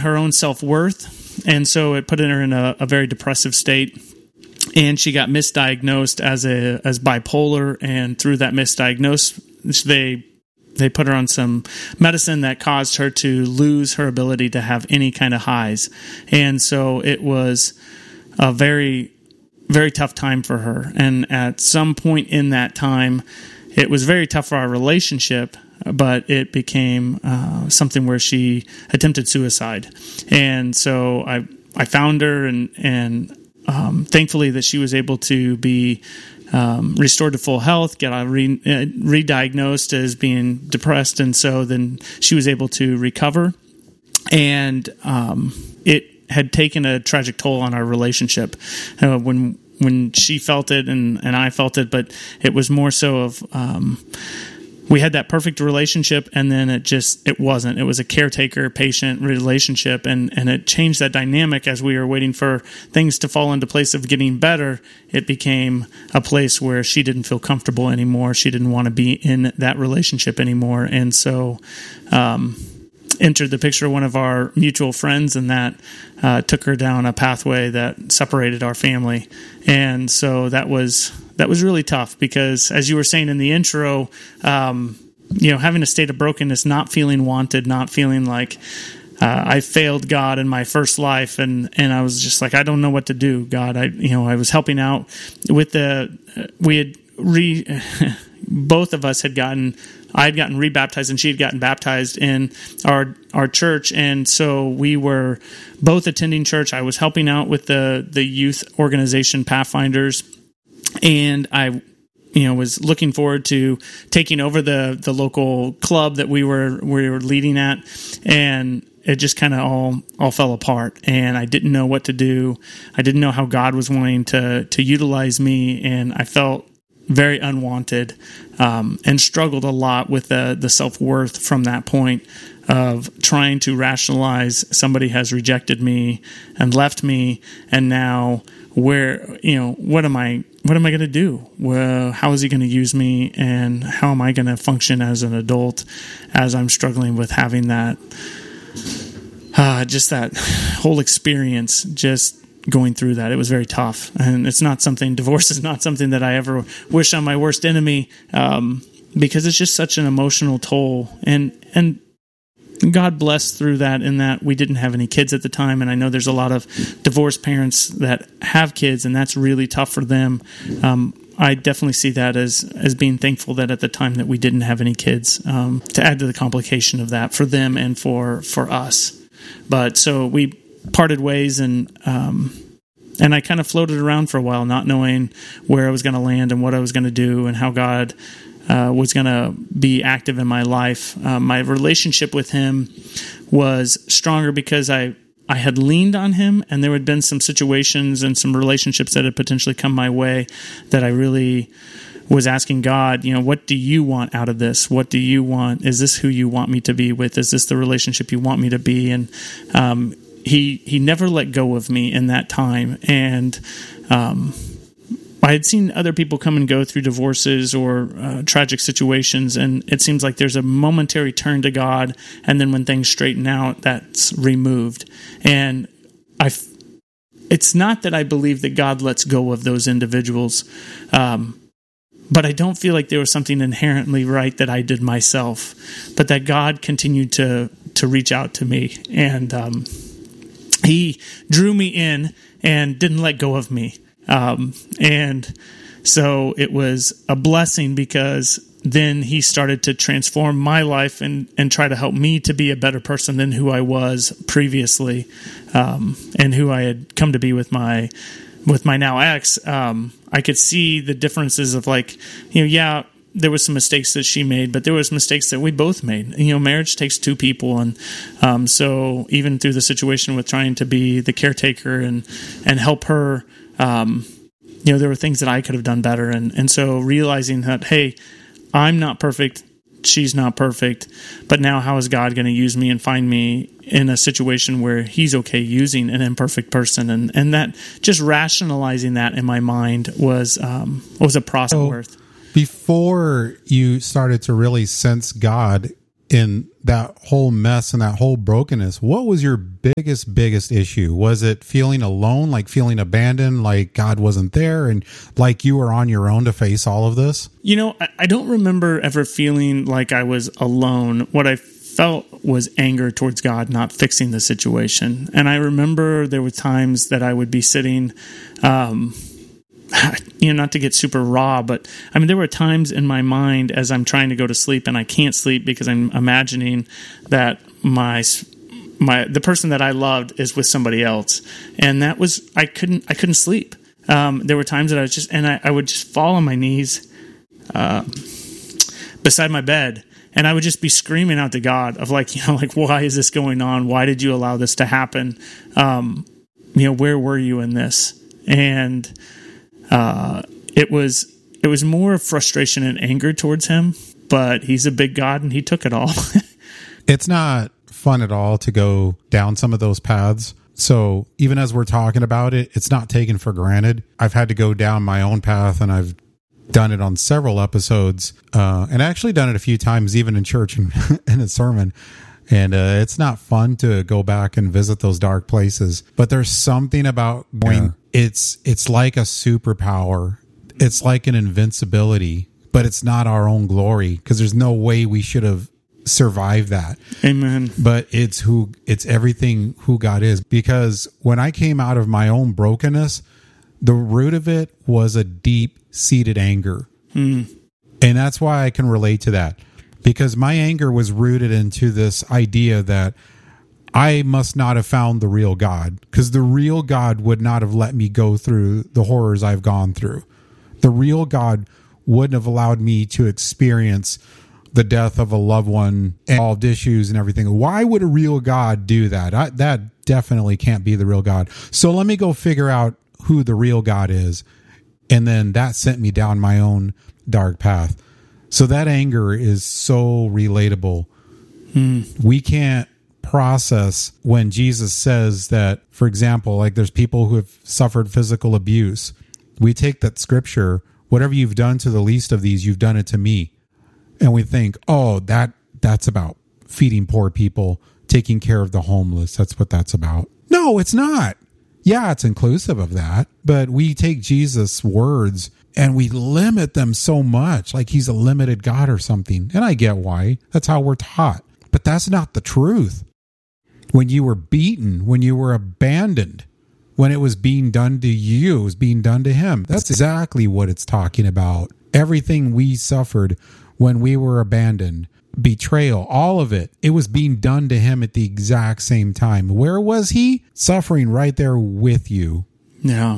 her own self-worth, and so it put her in a very depressive state. And she got misdiagnosed as bipolar, and through that misdiagnosis, they put her on some medicine that caused her to lose her ability to have any kind of highs. And so it was a very, very tough time for her. And at some point in that time, it was very tough for our relationship, but it became something where she attempted suicide. And so I found her, and thankfully that she was able to be restored to full health, get re-diagnosed as being depressed, and so then she was able to recover. And it had taken a tragic toll on our relationship when she felt it and I felt it, but it was more so of we had that perfect relationship, and then it wasn't. It was a caretaker-patient relationship, and it changed that dynamic as we were waiting for things to fall into place of getting better. It became a place where she didn't feel comfortable anymore. She didn't want to be in that relationship anymore, and so entered the picture one of our mutual friends, and that took her down a pathway that separated our family. And so that was really tough, because as you were saying in the intro, having a state of brokenness, not feeling wanted, not feeling like I failed God in my first life, and I was just like, I don't know what to do, God. I was helping out with both of us had gotten. I had gotten rebaptized, and she had gotten baptized in our church, and so we were both attending church. I was helping out with the youth organization Pathfinders, and I was looking forward to taking over the local club that we were leading at, and it just kind of all fell apart, and I didn't know what to do. I didn't know how God was wanting to utilize me, and I felt very unwanted, and struggled a lot with the self-worth from that point of trying to rationalize somebody has rejected me and left me, and now what am I going to do? Well, how is he going to use me, and how am I going to function as an adult as I'm struggling with having that just that whole experience, just going through that. It was very tough, and divorce is not something that I ever wish on my worst enemy, because it's just such an emotional toll, and God blessed through that, in that we didn't have any kids at the time, and I know there's a lot of divorced parents that have kids, and that's really tough for them. I definitely see that as being thankful that at the time that we didn't have any kids, to add to the complication of that for them and for us. But so we parted ways, and I kind of floated around for a while, not knowing where I was going to land and what I was going to do, and how God was going to be active in my life. My relationship with Him was stronger because I had leaned on Him, and there had been some situations and some relationships that had potentially come my way that I really was asking God, what do you want out of this? What do you want? Is this who you want me to be with? Is this the relationship you want me to be? And He never let go of me in that time. And I had seen other people come and go through divorces or tragic situations, and it seems like there's a momentary turn to God, and then when things straighten out, that's removed. And it's not that I believe that God lets go of those individuals, but I don't feel like there was something inherently right that I did myself, but that God continued to reach out to me, and He drew me in and didn't let go of me. And so it was a blessing, because then He started to transform my life and try to help me to be a better person than who I was previously, and who I had come to be with my now ex. I could see the differences of there was some mistakes that she made, but there was mistakes that we both made. Marriage takes two people, and so even through the situation with trying to be the caretaker and help her, there were things that I could have done better, and so realizing that, hey, I'm not perfect, she's not perfect, but now how is God going to use me and find me in a situation where He's okay using an imperfect person, and that just rationalizing that in my mind was a process worth. Before you started to really sense God in that whole mess and that whole brokenness, what was your biggest issue? Was it feeling alone, like feeling abandoned, like God wasn't there and like you were on your own to face all of this? I don't remember ever feeling like I was alone. What I felt was anger towards God not fixing the situation. And I remember there were times that I would be sitting, not to get super raw, but there were times in my mind as I'm trying to go to sleep and I can't sleep because I'm imagining that the person that I loved is with somebody else. And that was, I couldn't sleep. There were times that I would just fall on my knees, beside my bed. And I would just be screaming out to God of why is this going on? Why did you allow this to happen? Where were you in this? And it was more frustration and anger towards him, but he's a big God and he took it all. It's not fun at all to go down some of those paths. So even as we're talking about it, it's not taken for granted. I've had to go down my own path, and I've done it on several episodes, and actually done it a few times, even in church and in a sermon. And it's not fun to go back and visit those dark places. But there's something about going. It's like a superpower. It's like an invincibility, but it's not our own glory, because there's no way we should have survived that. Amen. But it's everything who God is. Because when I came out of my own brokenness, the root of it was a deep-seated anger. And that's why I can relate to that. Because my anger was rooted into this idea that I must not have found the real God, because the real God would not have let me go through the horrors I've gone through. The real God wouldn't have allowed me to experience the death of a loved one and all issues and everything. Why would a real God do that? That definitely can't be the real God. So let me go figure out who the real God is. And then that sent me down my own dark path. So that anger is so relatable. We can't process when Jesus says that, for example, like there's people who have suffered physical abuse. We take that scripture, whatever you've done to the least of these, you've done it to me. And we think, oh, that's about feeding poor people, taking care of the homeless. That's what that's about. No, it's not. Yeah, it's inclusive of that, but we take Jesus' words and we limit them so much, like he's a limited God or something. And I get why. That's how we're taught. But that's not the truth. When you were beaten, when you were abandoned, when it was being done to you, it was being done to him. That's exactly what it's talking about. Everything we suffered when we were abandoned, betrayal, all of it, it was being done to him at the exact same time. Where was he? Suffering right there with you. Yeah.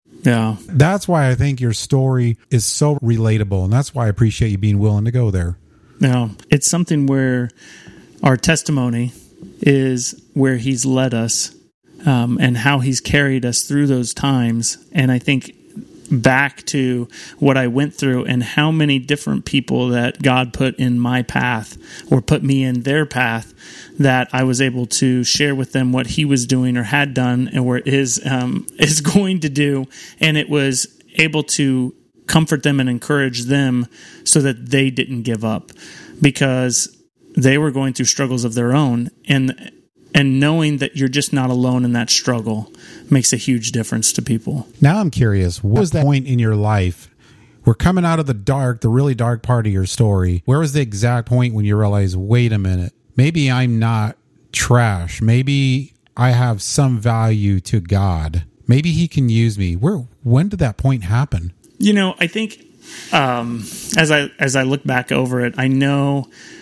That's why I think your story is so relatable, and that's why I appreciate you being willing to go there. Yeah. It's something where our testimony is where he's led us, and how he's carried us through those times. And I think back to what I went through and how many different people that God put in my path or put me in their path, that I was able to share with them what he was doing or had done or is going to do. And it was able to comfort them and encourage them so that they didn't give up, because they were going through struggles of their own. And knowing that you're just not alone in that struggle makes a huge difference to people. Now I'm curious, what was that point in your life? We're coming out of the really dark part of your story. Where was the exact point when you realized, wait a minute, maybe I'm not trash. Maybe I have some value to God. Maybe he can use me. When did that point happen? I think as I look back over it, I know,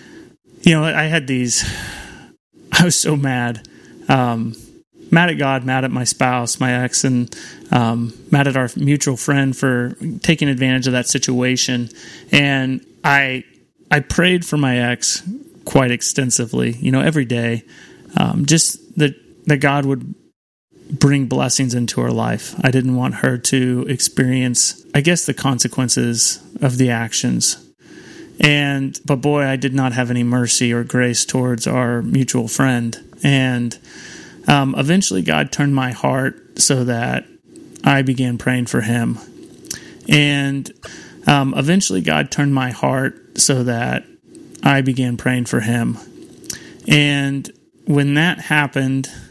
I was so mad. Mad at God, mad at my spouse, my ex, and mad at our mutual friend for taking advantage of that situation. And I prayed for my ex quite extensively, every day, just that God would bring blessings into her life. I didn't want her to experience, I guess, the consequences of the actions. But boy, I did not have any mercy or grace towards our mutual friend. And eventually God turned my heart so that I began praying for him. And eventually God turned my heart so that I began praying for him. And when that happened,